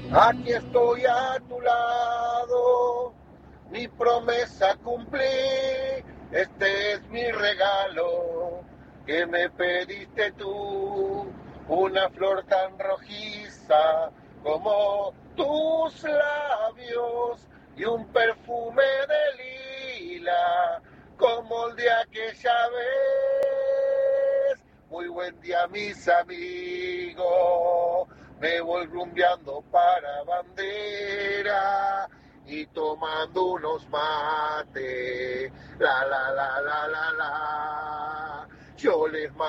Aquí estoy a tu lado, mi promesa cumplí, este es mi regalo que me pediste tú, una flor tan rojiza como tus labios y un perfume de lila como el de aquella vez. Muy buen día, mis amigos, me voy rumbeando para Bandera y tomando unos mates, la la la la la la, yo les mando